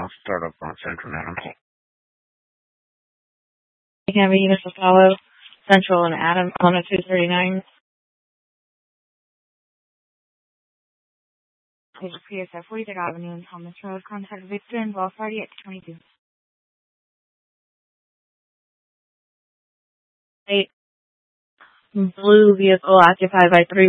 I'll start up on Central and Adams. Canby, Eunice Apollo, Central and Adams, on 239. Page of PSF, 43rd Avenue and Thomas Road. Contact Victor and Wells Party at 22. 8. Blue vehicle occupied by 3